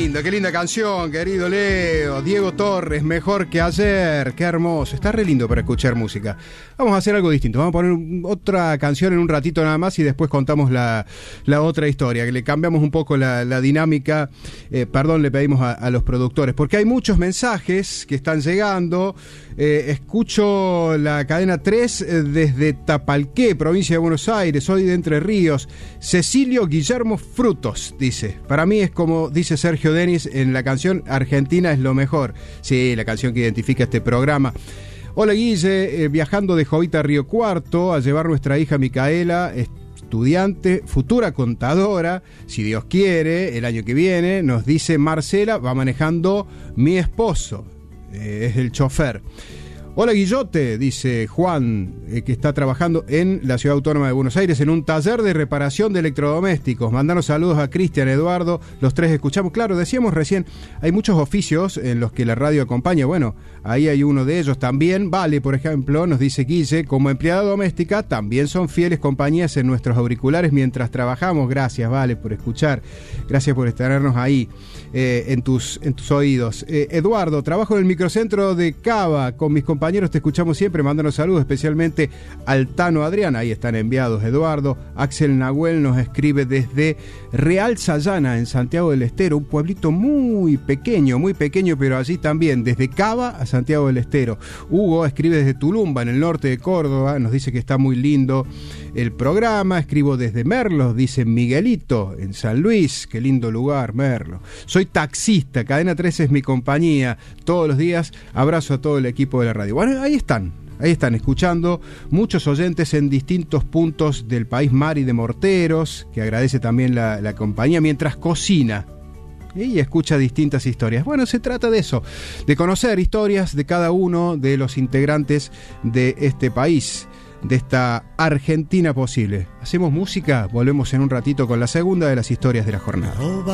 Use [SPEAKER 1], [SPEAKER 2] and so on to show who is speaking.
[SPEAKER 1] qué linda canción, querido Leo. Diego Torres, Mejor que ayer. Qué hermoso, está re lindo para escuchar música. Vamos a hacer algo distinto, vamos a poner otra canción en un ratito nada más y después contamos la otra historia, que le cambiamos un poco la dinámica. Perdón, le pedimos a los productores, porque hay muchos mensajes que están llegando. Escucho la cadena 3 desde Tapalqué, provincia de Buenos Aires, soy de Entre Ríos. Cecilio Guillermo Frutos, dice. Para mí es como dice Sergio Denis en la canción Argentina es lo mejor. Sí, la canción que identifica este programa. Hola Guille, viajando de Jovita a Río Cuarto a llevar nuestra hija Micaela, estudiante, futura contadora, si Dios quiere, el año que viene. Nos dice Marcela, va manejando mi esposo, es el chofer. Hola Guillote, dice Juan, que está trabajando en la Ciudad Autónoma de Buenos Aires en un taller de reparación de electrodomésticos. Mandanos saludos a Cristian, Eduardo, los tres escuchamos. Claro, decíamos recién, hay muchos oficios en los que la radio acompaña. Bueno, ahí hay uno de ellos también. Vale, por ejemplo, nos dice Guille, como empleada doméstica también son fieles compañías en nuestros auriculares mientras trabajamos. Gracias, Vale, por escuchar. Gracias por tenernos ahí en tus oídos. Eduardo, trabajo en el microcentro de Cava con mis compañeros. Te escuchamos siempre, mándanos saludos, especialmente al Tano Adrián, ahí están enviados. Eduardo, Axel Nahuel nos escribe desde Real Sayana, en Santiago del Estero, un pueblito muy pequeño, pero allí también, desde Cava a Santiago del Estero. Hugo escribe desde Tulumba, en el norte de Córdoba, nos dice que está muy lindo el programa. Escribo desde Merlo, dice Miguelito, en San Luis, qué lindo lugar, Merlo. Soy taxista, Cadena 13 es mi compañía, todos los días. Abrazo a todo el equipo de la radio. Bueno, ahí están escuchando muchos oyentes en distintos puntos del país. Mari de Morteros, que agradece también la compañía mientras cocina y escucha distintas historias. Bueno, se trata de eso, de conocer historias de cada uno de los integrantes de este país, de esta Argentina posible. Hacemos música, volvemos en un ratito con la segunda de las historias de la jornada.